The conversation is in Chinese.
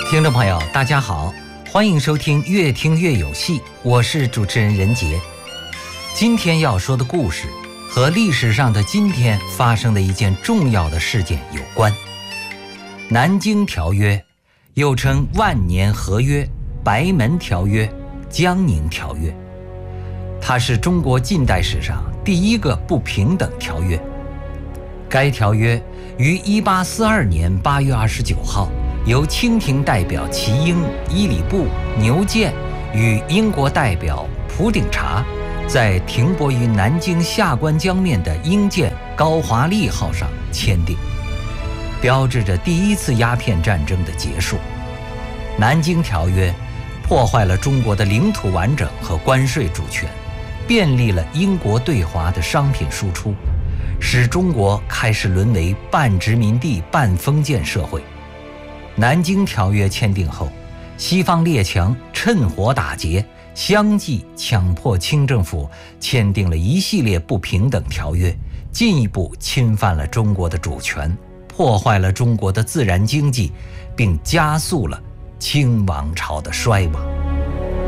听众朋友大家好，欢迎收听越听越有戏，我是主持人任杰。今天要说的故事和历史上的今天发生的一件重要的事件有关。南京条约又称万年合约、白门条约、江宁条约，它是中国近代史上第一个不平等条约。该条约于1842年8月29号由清廷代表齐英、伊里布、牛建与英国代表普鼎查在停泊于南京下关江面的英舰高华丽号上签订，标志着第一次鸦片战争的结束。南京条约破坏了中国的领土完整和关税主权，便利了英国对华的商品输出，使中国开始沦为半殖民地半封建社会。南京条约签订后，西方列强趁火打劫，相继强迫清政府签订了一系列不平等条约，进一步侵犯了中国的主权，破坏了中国的自然经济，并加速了清王朝的衰亡。